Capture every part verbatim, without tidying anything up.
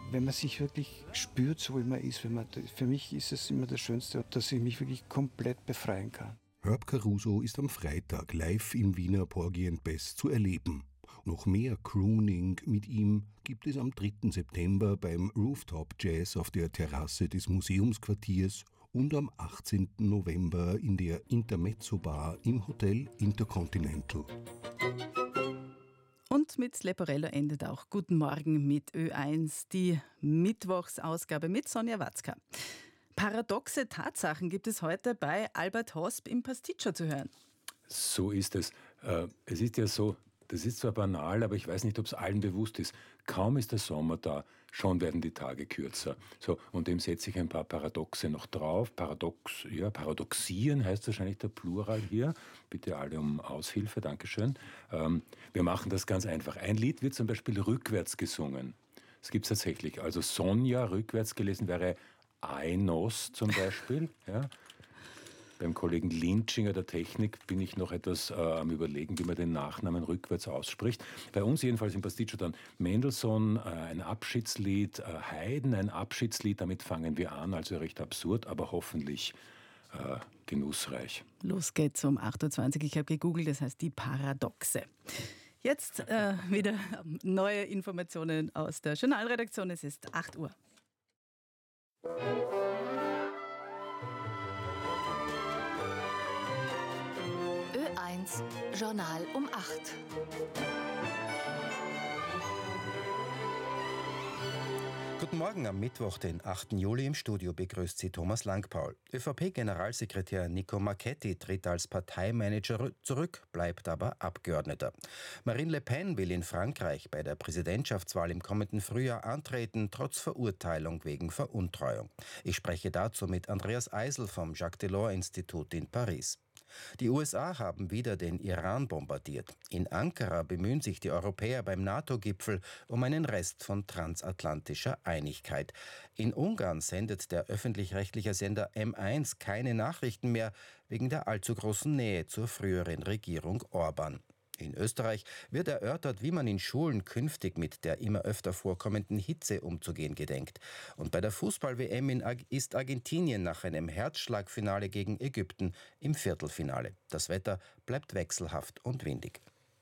wenn man sich wirklich spürt, so wie man ist. Wenn man, für mich ist es immer das Schönste, dass ich mich wirklich komplett befreien kann. Herb Caruso ist am Freitag live im Wiener Porgy and Bess zu erleben. Noch mehr Crooning mit ihm gibt es am dritten September beim Rooftop Jazz auf der Terrasse des Museumsquartiers und am achtzehnten November in der Intermezzo Bar im Hotel Intercontinental. Und mit Leporello endet auch Guten Morgen mit Ö eins, die Mittwochsausgabe mit Sonja Watzka. Paradoxe Tatsachen gibt es heute bei Albert Hosp im Pasticcio zu hören. So ist es. Äh, es ist ja so, das ist zwar banal, aber ich weiß nicht, ob es allen bewusst ist. Kaum ist der Sommer da, schon werden die Tage kürzer. So, und dem setze ich ein paar Paradoxe noch drauf. Paradox, ja, paradoxieren heißt wahrscheinlich der Plural hier. Bitte alle um Aushilfe, Dankeschön. Ähm, wir machen das ganz einfach. Ein Lied wird zum Beispiel rückwärts gesungen. Das gibt es tatsächlich. Also Sonja rückwärts gelesen wäre Ainos zum Beispiel, ja. Beim Kollegen Lintschinger der Technik bin ich noch etwas äh, am Überlegen, wie man den Nachnamen rückwärts ausspricht. Bei uns jedenfalls im Pasticcio dann Mendelssohn, äh, ein Abschiedslied, äh, Haydn, ein Abschiedslied, damit fangen wir an, also recht absurd, aber hoffentlich äh, genussreich. Los geht's um acht Uhr zwanzig, ich habe gegoogelt, das heißt die Paradoxe. Jetzt äh, wieder neue Informationen aus der Journalredaktion, es ist acht Uhr. Ö eins Journal um acht. Guten Morgen am Mittwoch, den achten Juli. Im Studio begrüßt Sie Thomas Langpaul. ÖVP-Generalsekretär Nico Marchetti tritt als Parteimanager zurück, bleibt aber Abgeordneter. Marine Le Pen will in Frankreich bei der Präsidentschaftswahl im kommenden Frühjahr antreten, trotz Verurteilung wegen Veruntreuung. Ich spreche dazu mit Andreas Eisel vom Jacques Delors-Institut in Paris. Die U S A haben wieder den Iran bombardiert. In Ankara bemühen sich die Europäer beim NATO-Gipfel um einen Rest von transatlantischer Einigkeit. In Ungarn sendet der öffentlich-rechtliche Sender M eins keine Nachrichten mehr wegen der allzu großen Nähe zur früheren Regierung Orban. In Österreich wird erörtert, wie man in Schulen künftig mit der immer öfter vorkommenden Hitze umzugehen gedenkt. Und bei der Fußball-W M in Ar- ist Argentinien nach einem Herzschlagfinale gegen Ägypten im Viertelfinale. Das Wetter bleibt wechselhaft und windig.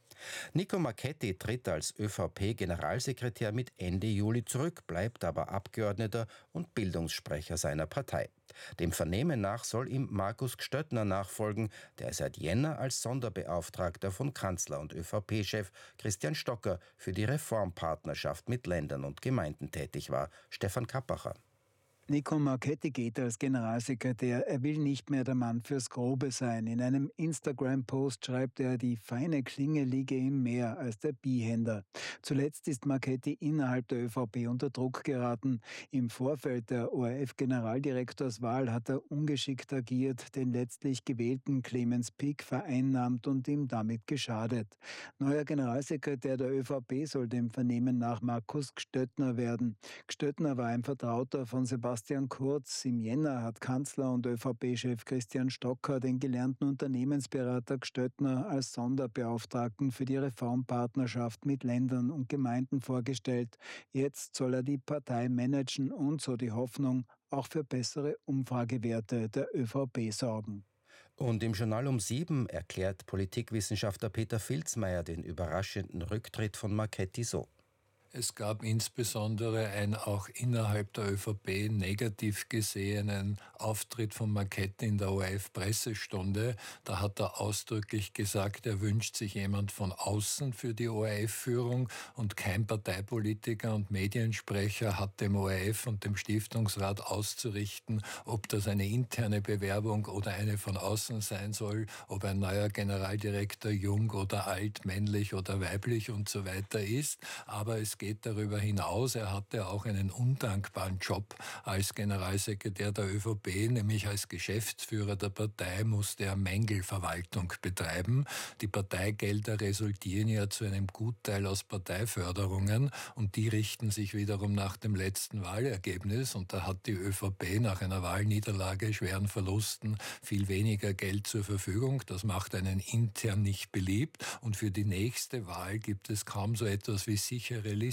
Nico Marchetti tritt als ÖVP-Generalsekretär mit Ende Juli zurück, bleibt aber Abgeordneter und Bildungssprecher seiner Partei. Dem Vernehmen nach soll ihm Markus Gstöttner nachfolgen, der seit Jänner als Sonderbeauftragter von Kanzler und ÖVP-Chef Christian Stocker für die Reformpartnerschaft mit Ländern und Gemeinden tätig war. Stefan Kappacher. Nico Marchetti geht als Generalsekretär. Er will nicht mehr der Mann fürs Grobe sein. In einem Instagram-Post schreibt er, die feine Klinge liege ihm mehr als der Bihänder. Zuletzt ist Marchetti innerhalb der ÖVP unter Druck geraten. Im Vorfeld der O R F-Generaldirektorswahl hat er ungeschickt agiert, den letztlich gewählten Clemens Pick vereinnahmt und ihm damit geschadet. Neuer Generalsekretär der ÖVP soll dem Vernehmen nach Markus Gstöttner werden. Gstöttner war ein Vertrauter von Sebastian Sebastian Kurz. Im Jänner hat Kanzler und ÖVP-Chef Christian Stocker den gelernten Unternehmensberater Gstöttner als Sonderbeauftragten für die Reformpartnerschaft mit Ländern und Gemeinden vorgestellt. Jetzt soll er die Partei managen und, so die Hoffnung, auch für bessere Umfragewerte der ÖVP sorgen. Und im Journal um sieben erklärt Politikwissenschaftler Peter Filzmeier den überraschenden Rücktritt von Marchetti so. Es gab insbesondere einen auch innerhalb der ÖVP negativ gesehenen Auftritt von Marchetti in der O R F-Pressestunde. Da hat er ausdrücklich gesagt, er wünscht sich jemand von außen für die O R F-Führung und kein Parteipolitiker und Mediensprecher hat dem O R F und dem Stiftungsrat auszurichten, ob das eine interne Bewerbung oder eine von außen sein soll, ob ein neuer Generaldirektor jung oder alt, männlich oder weiblich und so weiter ist. Aber es geht darüber hinaus. Er hatte auch einen undankbaren Job als Generalsekretär der ÖVP, nämlich als Geschäftsführer der Partei musste er Mängelverwaltung betreiben. Die Parteigelder resultieren ja zu einem Gutteil aus Parteiförderungen und die richten sich wiederum nach dem letzten Wahlergebnis und da hat die ÖVP nach einer Wahlniederlage, schweren Verlusten viel weniger Geld zur Verfügung. Das macht einen intern nicht beliebt und für die nächste Wahl gibt es kaum so etwas wie sichere Listen.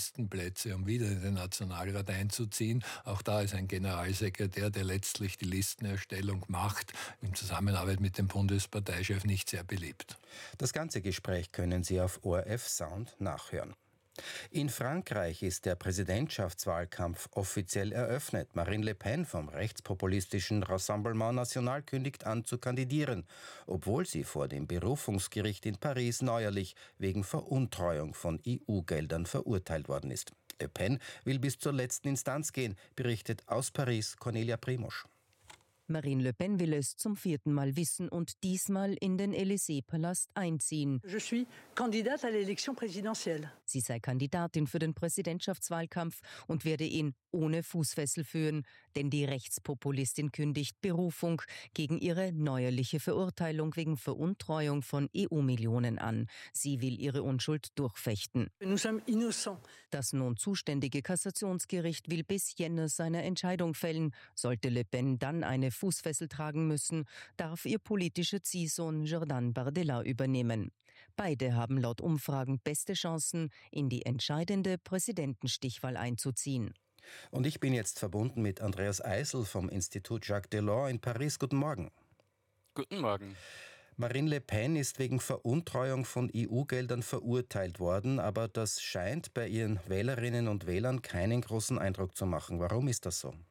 Listenplätze, um wieder in den Nationalrat einzuziehen. Auch da ist ein Generalsekretär, der letztlich die Listenerstellung macht, in Zusammenarbeit mit dem Bundesparteichef nicht sehr beliebt. Das ganze Gespräch können Sie auf O R F Sound nachhören. In Frankreich ist der Präsidentschaftswahlkampf offiziell eröffnet. Marine Le Pen vom rechtspopulistischen Rassemblement National kündigt an zu kandidieren, obwohl sie vor dem Berufungsgericht in Paris neuerlich wegen Veruntreuung von E U-Geldern verurteilt worden ist. Le Pen will bis zur letzten Instanz gehen, berichtet aus Paris Cornelia Primosch. Marine Le Pen will es zum vierten Mal wissen und diesmal in den Élysée-Palast einziehen. Je suis candidate à l'élection présidentielle. Sie sei Kandidatin für den Präsidentschaftswahlkampf und werde ihn ohne Fußfessel führen, denn die Rechtspopulistin kündigt Berufung gegen ihre neuerliche Verurteilung wegen Veruntreuung von E U-Millionen an. Sie will ihre Unschuld durchfechten. Nous sommes innocents. Das nun zuständige Kassationsgericht will bis Jänner seine Entscheidung fällen. Sollte Le Pen dann eine Fußfessel tragen müssen, darf ihr politischer Ziehsohn Jordan Bardella übernehmen. Beide haben laut Umfragen beste Chancen, in die entscheidende Präsidentenstichwahl einzuziehen. Und ich bin jetzt verbunden mit Andreas Eisel vom Institut Jacques Delors in Paris. Guten Morgen. Guten Morgen. Marine Le Pen ist wegen Veruntreuung von E U-Geldern verurteilt worden, aber das scheint bei ihren Wählerinnen und Wählern keinen großen Eindruck zu machen. Warum ist das so?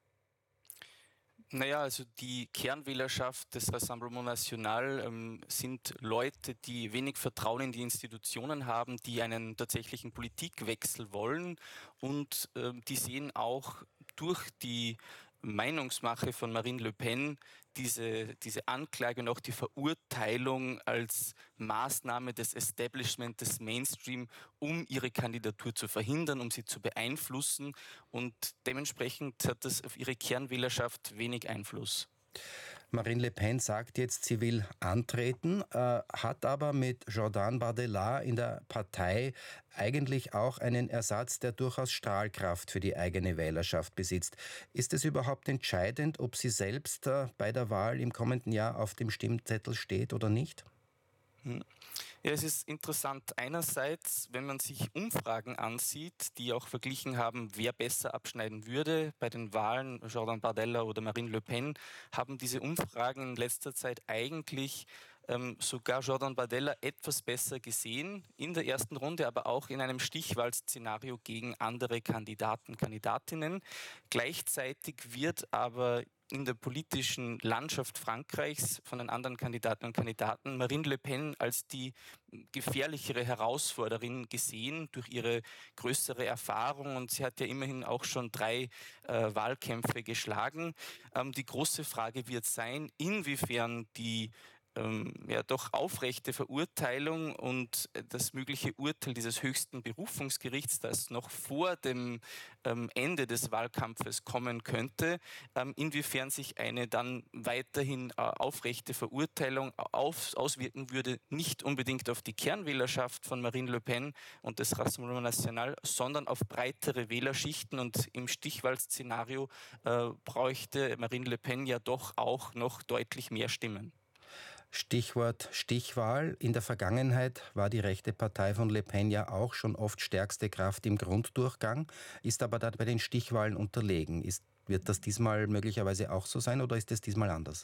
Naja, also die Kernwählerschaft des Rassemblement National ähm, sind Leute, die wenig Vertrauen in die Institutionen haben, die einen tatsächlichen Politikwechsel wollen und äh, die sehen auch durch die Meinungsmache von Marine Le Pen diese, diese Anklage und auch die Verurteilung als Maßnahme des Establishment, des Mainstream, um ihre Kandidatur zu verhindern, um sie zu beeinflussen. Und dementsprechend hat das auf ihre Kernwählerschaft wenig Einfluss. Marine Le Pen sagt jetzt, sie will antreten, äh, hat aber mit Jordan Bardella in der Partei eigentlich auch einen Ersatz, der durchaus Strahlkraft für die eigene Wählerschaft besitzt. Ist es überhaupt entscheidend, ob sie selbst äh, bei der Wahl im kommenden Jahr auf dem Stimmzettel steht oder nicht? Hm. Ja, es ist interessant. Einerseits, wenn man sich Umfragen ansieht, die auch verglichen haben, wer besser abschneiden würde bei den Wahlen, Jordan Bardella oder Marine Le Pen, haben diese Umfragen in letzter Zeit eigentlich ähm, sogar Jordan Bardella etwas besser gesehen in der ersten Runde, aber auch in einem Stichwahlszenario gegen andere Kandidaten, Kandidatinnen. Gleichzeitig wird aber in der politischen Landschaft Frankreichs von den anderen Kandidaten und Kandidaten Marine Le Pen als die gefährlichere Herausforderin gesehen durch ihre größere Erfahrung und sie hat ja immerhin auch schon drei äh, Wahlkämpfe geschlagen. Ähm, die große Frage wird sein, inwiefern die Ähm, ja, doch aufrechte Verurteilung und das mögliche Urteil dieses höchsten Berufungsgerichts, das noch vor dem ähm, Ende des Wahlkampfes kommen könnte, ähm, inwiefern sich eine dann weiterhin äh, aufrechte Verurteilung auf, auswirken würde, nicht unbedingt auf die Kernwählerschaft von Marine Le Pen und des Rassemblement National, sondern auf breitere Wählerschichten und im Stichwahlszenario äh, bräuchte Marine Le Pen ja doch auch noch deutlich mehr Stimmen. Stichwort Stichwahl. In der Vergangenheit war die rechte Partei von Le Pen ja auch schon oft stärkste Kraft im Grunddurchgang, ist aber dann bei den Stichwahlen unterlegen. Ist, wird das diesmal möglicherweise auch so sein oder ist es diesmal anders?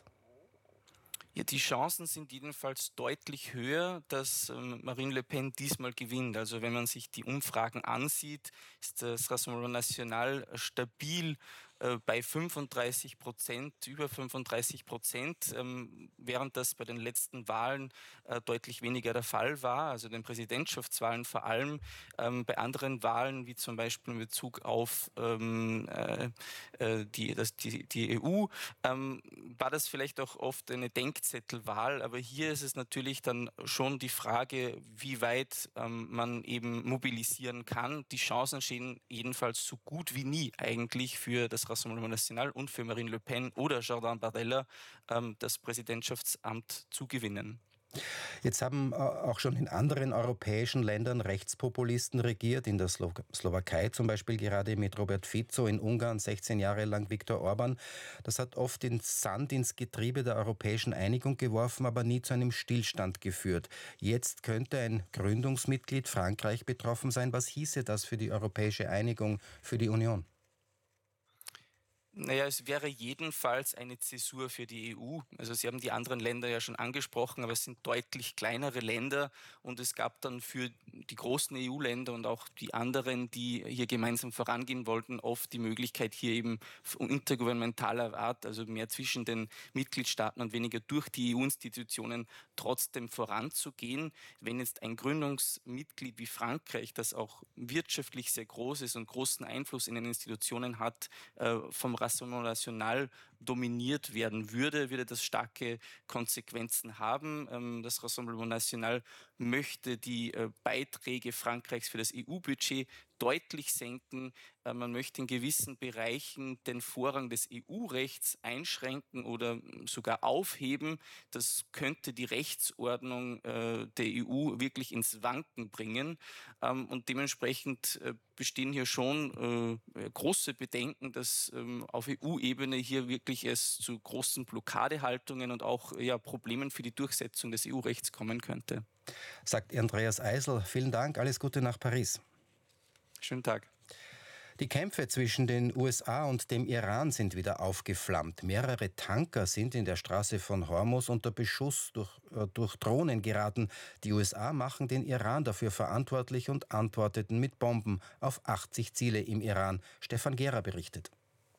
Ja, die Chancen sind jedenfalls deutlich höher, dass ähm, Marine Le Pen diesmal gewinnt. Also wenn man sich die Umfragen ansieht, ist das Rassemblement National stabil äh, bei fünfunddreißig Prozent, über fünfunddreißig Prozent, ähm, während das bei den letzten Wahlen äh, deutlich weniger der Fall war, also den Präsidentschaftswahlen vor allem. Ähm, bei anderen Wahlen, wie zum Beispiel in Bezug auf ähm, äh, die, das, die, die E U, ähm, war das vielleicht auch oft eine Denkzettelwahl, aber hier ist es natürlich dann schon die Frage, wie weit ähm, man eben mobilisieren kann. Die Chancen stehen jedenfalls so gut wie nie eigentlich für das Rassemblement National und für Marine Le Pen oder Jordan Bardella ähm, das Präsidentschaftsamt zu gewinnen. Jetzt haben auch schon in anderen europäischen Ländern Rechtspopulisten regiert, in der Slo- Slowakei zum Beispiel gerade mit Robert Fico, in Ungarn sechzehn Jahre lang Viktor Orban. Das hat oft den Sand ins Getriebe der europäischen Einigung geworfen, aber nie zu einem Stillstand geführt. Jetzt könnte ein Gründungsmitglied Frankreich betroffen sein. Was hieße das für die europäische Einigung, für die Union? Naja, es wäre jedenfalls eine Zäsur für die E U. Also Sie haben die anderen Länder ja schon angesprochen, aber es sind deutlich kleinere Länder und es gab dann für die großen E U-Länder und auch die anderen, die hier gemeinsam vorangehen wollten, oft die Möglichkeit, hier eben intergouvernementaler Art, also mehr zwischen den Mitgliedstaaten und weniger durch die E U-Institutionen trotzdem voranzugehen. Wenn jetzt ein Gründungsmitglied wie Frankreich, das auch wirtschaftlich sehr groß ist und großen Einfluss in den Institutionen hat, vom Rassemblement National dominiert werden würde, würde das starke Konsequenzen haben. Das Rassemblement National möchte die Beiträge Frankreichs für das E U-Budget deutlich senken. Man möchte in gewissen Bereichen den Vorrang des E U-Rechts einschränken oder sogar aufheben. Das könnte die Rechtsordnung der E U wirklich ins Wanken bringen. Und dementsprechend bestehen hier schon große Bedenken, dass auf E U-Ebene hier wirklich es zu großen Blockadehaltungen und auch ja, Problemen für die Durchsetzung des E U-Rechts kommen könnte. Sagt Andreas Eisel. Vielen Dank, alles Gute nach Paris. Schönen Tag. Die Kämpfe zwischen den U S A und dem Iran sind wieder aufgeflammt. Mehrere Tanker sind in der Straße von Hormuz unter Beschuss durch, äh, durch Drohnen geraten. Die U S A machen den Iran dafür verantwortlich und antworteten mit Bomben auf achtzig Ziele im Iran. Stefan Gera berichtet.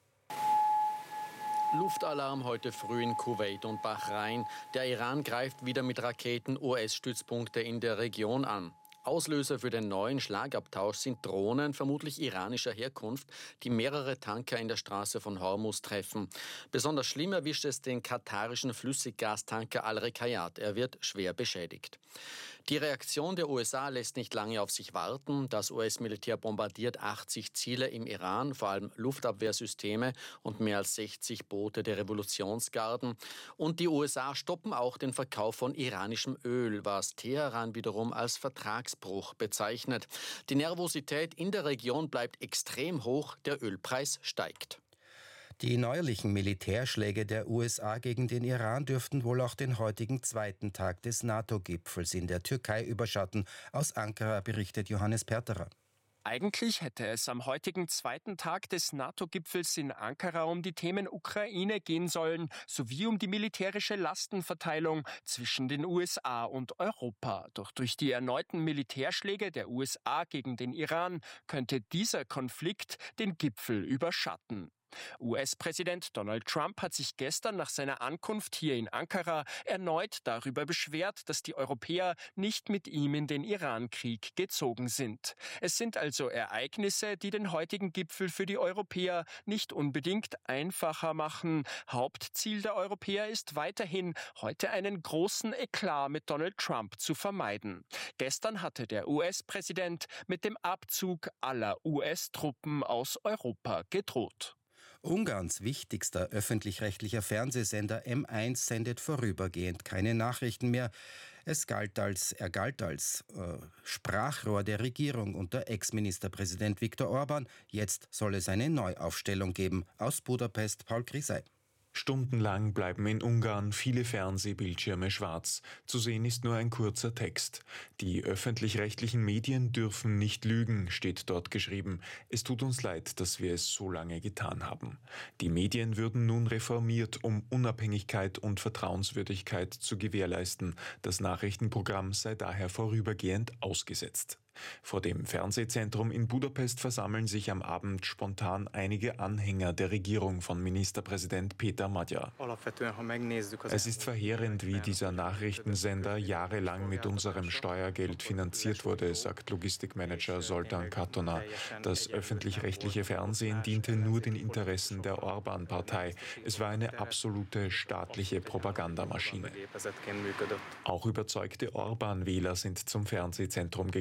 Luftalarm heute früh in Kuwait und Bahrain. Der Iran greift wieder mit Raketen U S-Stützpunkte in der Region an. Auslöser für den neuen Schlagabtausch sind Drohnen, vermutlich iranischer Herkunft, die mehrere Tanker in der Straße von Hormuz treffen. Besonders schlimm erwischt es den katarischen Flüssiggastanker Al-Rekayat. Er wird schwer beschädigt. Die Reaktion der U S A lässt nicht lange auf sich warten. Das U S-Militär bombardiert achtzig Ziele im Iran, vor allem Luftabwehrsysteme und mehr als sechzig Boote der Revolutionsgarden. Und die U S A stoppen auch den Verkauf von iranischem Öl, was Teheran wiederum als Vertragsbruch bezeichnet. Die Nervosität in der Region bleibt extrem hoch, der Ölpreis steigt. Die neuerlichen Militärschläge der U S A gegen den Iran dürften wohl auch den heutigen zweiten Tag des NATO-Gipfels in der Türkei überschatten. Aus Ankara berichtet Johannes Perterer. Eigentlich hätte es am heutigen zweiten Tag des NATO-Gipfels in Ankara um die Themen Ukraine gehen sollen, sowie um die militärische Lastenverteilung zwischen den U S A und Europa. Doch durch die erneuten Militärschläge der U S A gegen den Iran könnte dieser Konflikt den Gipfel überschatten. U S-Präsident Donald Trump hat sich gestern nach seiner Ankunft hier in Ankara erneut darüber beschwert, dass die Europäer nicht mit ihm in den Iran-Krieg gezogen sind. Es sind also Ereignisse, die den heutigen Gipfel für die Europäer nicht unbedingt einfacher machen. Hauptziel der Europäer ist weiterhin, heute einen großen Eklat mit Donald Trump zu vermeiden. Gestern hatte der U S-Präsident mit dem Abzug aller U S-Truppen aus Europa gedroht. Ungarns wichtigster öffentlich-rechtlicher Fernsehsender M eins sendet vorübergehend keine Nachrichten mehr. Es galt als, er galt als äh, Sprachrohr der Regierung unter Ex-Ministerpräsident Viktor Orban. Jetzt soll es eine Neuaufstellung geben. Aus Budapest Paul Grisey. Stundenlang bleiben in Ungarn viele Fernsehbildschirme schwarz. Zu sehen ist nur ein kurzer Text. Die öffentlich-rechtlichen Medien dürfen nicht lügen, steht dort geschrieben. Es tut uns leid, dass wir es so lange getan haben. Die Medien würden nun reformiert, um Unabhängigkeit und Vertrauenswürdigkeit zu gewährleisten. Das Nachrichtenprogramm sei daher vorübergehend ausgesetzt. Vor dem Fernsehzentrum in Budapest versammeln sich am Abend spontan einige Anhänger der Regierung von Ministerpräsident Péter Magyar. Es ist verheerend, wie dieser Nachrichtensender jahrelang mit unserem Steuergeld finanziert wurde, sagt Logistikmanager Zoltán Katona. Das öffentlich-rechtliche Fernsehen diente nur den Interessen der Orbán-Partei. Es war eine absolute staatliche Propagandamaschine. Auch überzeugte Orbán-Wähler sind zum Fernsehzentrum gekommen.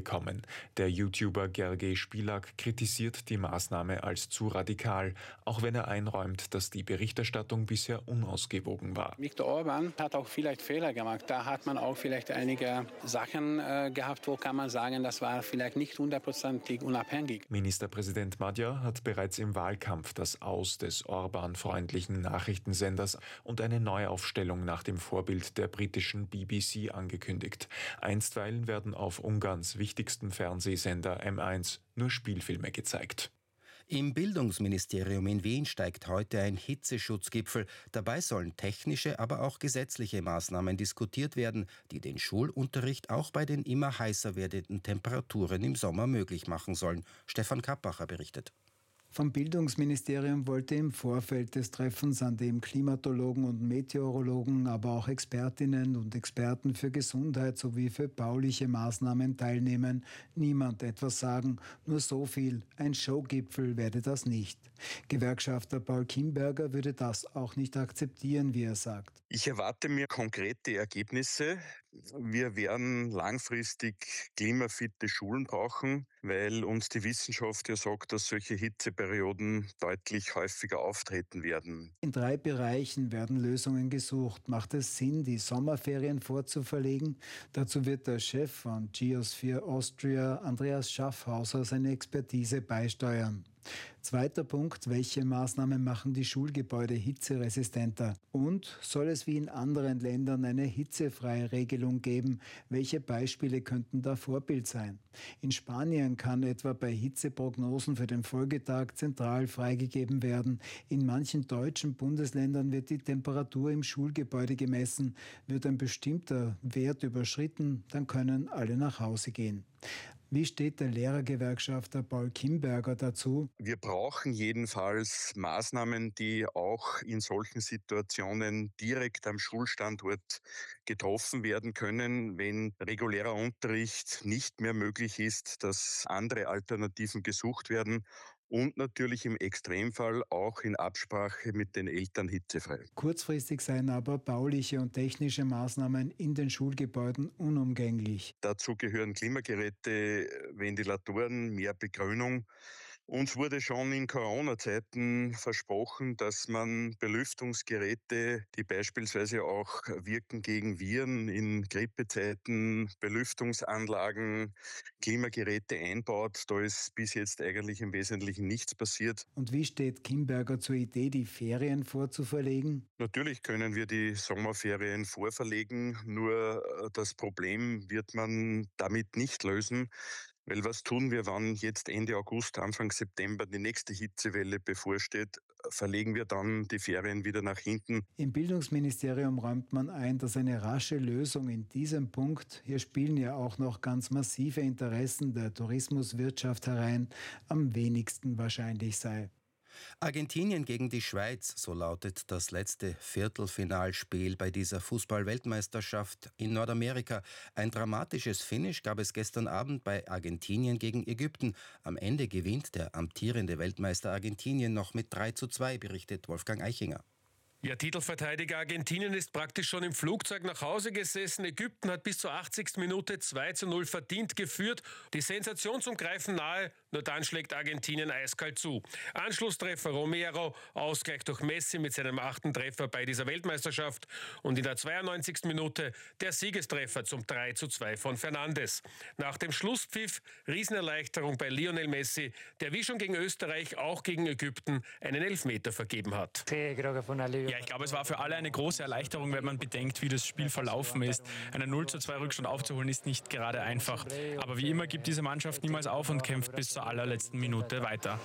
Der YouTuber Gergely Spilak kritisiert die Maßnahme als zu radikal, auch wenn er einräumt, dass die Berichterstattung bisher unausgewogen war. Viktor Orban hat auch vielleicht Fehler gemacht. Da hat man auch vielleicht einige Sachen äh, gehabt, wo kann man sagen, das war vielleicht nicht hundertprozentig unabhängig. Ministerpräsident Magyar hat bereits im Wahlkampf das Aus des Orban-freundlichen Nachrichtensenders und eine Neuaufstellung nach dem Vorbild der britischen B B C angekündigt. Einstweilen werden auf Ungarns wichtigstem Fernsehsender M eins nur Spielfilme gezeigt. Im Bildungsministerium in Wien steigt heute ein Hitzeschutzgipfel. Dabei sollen technische, aber auch gesetzliche Maßnahmen diskutiert werden, die den Schulunterricht auch bei den immer heißer werdenden Temperaturen im Sommer möglich machen sollen. Stefan Kappacher berichtet. Vom Bildungsministerium wollte im Vorfeld des Treffens, an dem Klimatologen und Meteorologen, aber auch Expertinnen und Experten für Gesundheit sowie für bauliche Maßnahmen teilnehmen, niemand etwas sagen. Nur so viel: ein Showgipfel werde das nicht. Gewerkschafter Paul Kimberger würde das auch nicht akzeptieren, wie er sagt. Ich erwarte mir konkrete Ergebnisse. Wir werden langfristig klimafitte Schulen brauchen, weil uns die Wissenschaft ja sagt, dass solche Hitzeperioden deutlich häufiger auftreten werden. In drei Bereichen werden Lösungen gesucht. Macht es Sinn, die Sommerferien vorzuverlegen? Dazu wird der Chef von Geosphere Austria, Andreas Schaffhauser, seine Expertise beisteuern. Zweiter Punkt: welche Maßnahmen machen die Schulgebäude hitzeresistenter? Und soll es wie in anderen Ländern eine hitzefreie Regelung geben? Welche Beispiele könnten da Vorbild sein? In Spanien kann etwa bei Hitzeprognosen für den Folgetag zentral freigegeben werden. In manchen deutschen Bundesländern wird die Temperatur im Schulgebäude gemessen. Wird ein bestimmter Wert überschritten, dann können alle nach Hause gehen. Wie steht der Lehrergewerkschafter Paul Kimberger dazu? Wir brauchen jedenfalls Maßnahmen, die auch in solchen Situationen direkt am Schulstandort getroffen werden können, wenn regulärer Unterricht nicht mehr möglich ist, dass andere Alternativen gesucht werden. Und natürlich im Extremfall auch in Absprache mit den Eltern hitzefrei. Kurzfristig seien aber bauliche und technische Maßnahmen in den Schulgebäuden unumgänglich. Dazu gehören Klimageräte, Ventilatoren, mehr Begrünung. Uns wurde schon in Corona-Zeiten versprochen, dass man Belüftungsgeräte, die beispielsweise auch wirken gegen Viren in Grippezeiten, Belüftungsanlagen, Klimageräte einbaut. Da ist bis jetzt eigentlich im Wesentlichen nichts passiert. Und wie steht Kimberger zur Idee, die Ferien vorzuverlegen? Natürlich können wir die Sommerferien vorverlegen, nur das Problem wird man damit nicht lösen. Weil was tun wir, wenn jetzt Ende August, Anfang September die nächste Hitzewelle bevorsteht? Verlegen wir dann die Ferien wieder nach hinten? Im Bildungsministerium räumt man ein, dass eine rasche Lösung in diesem Punkt, hier spielen ja auch noch ganz massive Interessen der Tourismuswirtschaft herein, am wenigsten wahrscheinlich sei. Argentinien gegen die Schweiz, so lautet das letzte Viertelfinalspiel bei dieser Fußball-Weltmeisterschaft in Nordamerika. Ein dramatisches Finish gab es gestern Abend bei Argentinien gegen Ägypten. Am Ende gewinnt der amtierende Weltmeister Argentinien noch mit drei zu zwei, berichtet Wolfgang Eichinger. Ja, Titelverteidiger Argentinien ist praktisch schon im Flugzeug nach Hause gesessen. Ägypten hat bis zur achtzigsten Minute zwei zu null verdient geführt. Die Sensation zum Greifen nahe, nur dann schlägt Argentinien eiskalt zu. Anschlusstreffer Romero, Ausgleich durch Messi mit seinem achten Treffer bei dieser Weltmeisterschaft. Und in der zweiundneunzigsten Minute der Siegestreffer zum drei zu zwei von Fernandes. Nach dem Schlusspfiff Riesenerleichterung bei Lionel Messi, der wie schon gegen Österreich auch gegen Ägypten einen Elfmeter vergeben hat. Ja, ich glaube, es war für alle eine große Erleichterung, wenn man bedenkt, wie das Spiel verlaufen ist. Einen null zu zwei Rückstand aufzuholen ist nicht gerade einfach. Aber wie immer gibt diese Mannschaft niemals auf und kämpft bis zur allerletzten Minute weiter.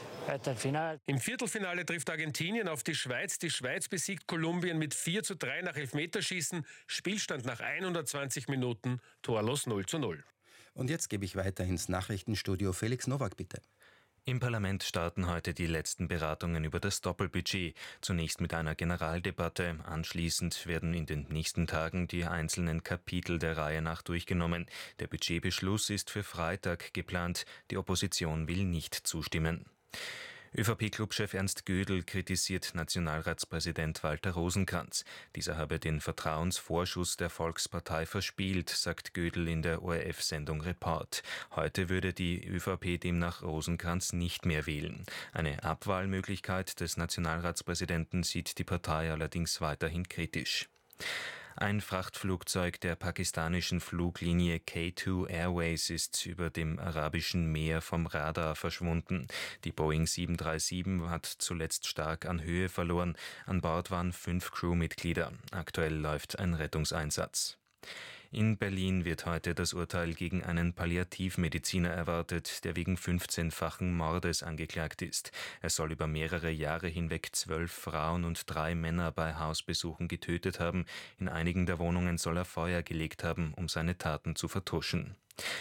Im Viertelfinale trifft Argentinien auf die Schweiz. Die Schweiz besiegt Kolumbien mit vier zu drei nach Elfmeterschießen. Spielstand nach hundertzwanzig Minuten, torlos null zu null. Und jetzt gebe ich weiter ins Nachrichtenstudio. Felix Nowak, bitte. Im Parlament starten heute die letzten Beratungen über das Doppelbudget. Zunächst mit einer Generaldebatte. Anschließend werden in den nächsten Tagen die einzelnen Kapitel der Reihe nach durchgenommen. Der Budgetbeschluss ist für Freitag geplant. Die Opposition will nicht zustimmen. ÖVP-Clubchef Ernst Gödel kritisiert Nationalratspräsident Walter Rosenkranz. Dieser habe den Vertrauensvorschuss der Volkspartei verspielt, sagt Gödel in der O R F-Sendung Report. Heute würde die ÖVP demnach Rosenkranz nicht mehr wählen. Eine Abwahlmöglichkeit des Nationalratspräsidenten sieht die Partei allerdings weiterhin kritisch. Ein Frachtflugzeug der pakistanischen Fluglinie K zwei Airways ist über dem Arabischen Meer vom Radar verschwunden. Die Boeing sieben drei sieben hat zuletzt stark an Höhe verloren. An Bord waren fünf Crewmitglieder. Aktuell läuft ein Rettungseinsatz. In Berlin wird heute das Urteil gegen einen Palliativmediziner erwartet, der wegen fünfzehnfachen Mordes angeklagt ist. Er soll über mehrere Jahre hinweg zwölf Frauen und drei Männer bei Hausbesuchen getötet haben. In einigen der Wohnungen soll er Feuer gelegt haben, um seine Taten zu vertuschen.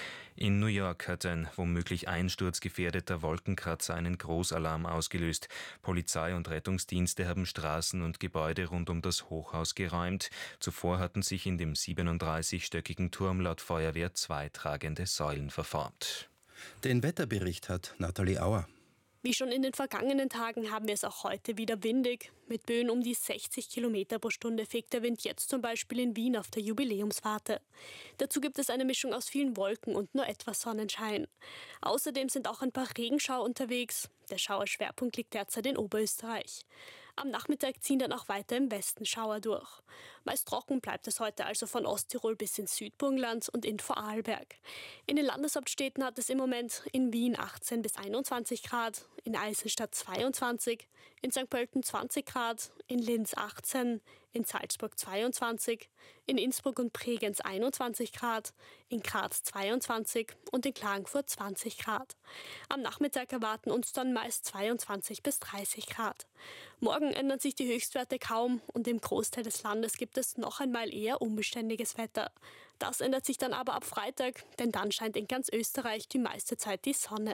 In New York hat ein womöglich einsturzgefährdeter Wolkenkratzer einen Großalarm ausgelöst. Polizei und Rettungsdienste haben Straßen und Gebäude rund um das Hochhaus geräumt. Zuvor hatten sich in dem siebenunddreißigstöckigen Turm laut Feuerwehr zwei tragende Säulen verformt. Den Wetterbericht hat Nathalie Auer. Wie schon in den vergangenen Tagen haben wir es auch heute wieder windig. Mit Böen um die sechzig Kilometer pro Stunde fegt der Wind jetzt zum Beispiel in Wien auf der Jubiläumswarte. Dazu gibt es eine Mischung aus vielen Wolken und nur etwas Sonnenschein. Außerdem sind auch ein paar Regenschauer unterwegs. Der Schauerschwerpunkt liegt derzeit in Oberösterreich. Am Nachmittag ziehen dann auch weiter im Westen Schauer durch. Meist trocken bleibt es heute also von Osttirol bis ins Südburgenland und in Vorarlberg. In den Landeshauptstädten hat es im Moment in Wien achtzehn bis einundzwanzig Grad, in Eisenstadt zweiundzwanzig, in Sankt Pölten zwanzig Grad, in Linz achtzehn, in Salzburg zweiundzwanzig, in Innsbruck und Bregenz einundzwanzig Grad, in Graz zweiundzwanzig und in Klagenfurt zwanzig Grad. Am Nachmittag erwarten uns dann meist zweiundzwanzig bis dreißig Grad. Morgen ändern sich die Höchstwerte kaum und im Großteil des Landes gibt es noch einmal eher unbeständiges Wetter. Das ändert sich dann aber ab Freitag, denn dann scheint in ganz Österreich die meiste Zeit die Sonne.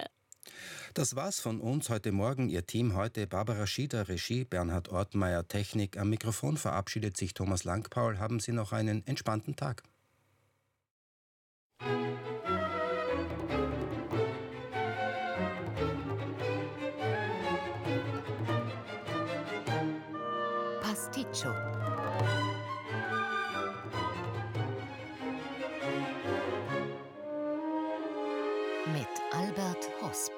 Das war's von uns heute Morgen. Ihr Team heute: Barbara Schieder, Regie, Bernhard Ortmeier, Technik. Am Mikrofon verabschiedet sich Thomas Langpaul. Haben Sie noch einen entspannten Tag. Pasticcio. Mit Albert Hosp.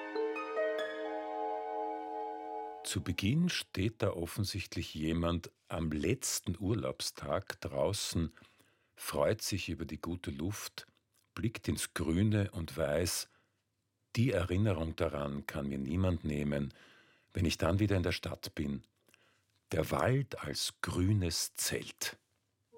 Zu Beginn steht da offensichtlich jemand am letzten Urlaubstag draußen, freut sich über die gute Luft, blickt ins Grüne und weiß, die Erinnerung daran kann mir niemand nehmen, wenn ich dann wieder in der Stadt bin. Der Wald als grünes Zelt.